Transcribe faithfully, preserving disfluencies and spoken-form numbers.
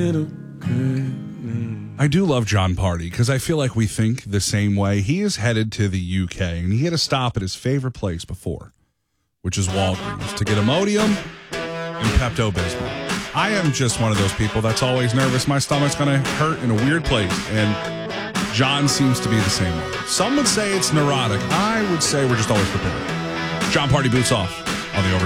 I do love John Party because I feel like we think the same way. He is headed to the U K, and he had a stop at his favorite place before, which is Walgreens, to get Imodium and Pepto-Bismol. I am just one of those people that's always nervous my stomach's going to hurt in a weird place, and John seems to be the same way. Some would say it's neurotic. I would say we're just always prepared. John Party boots off on the Over.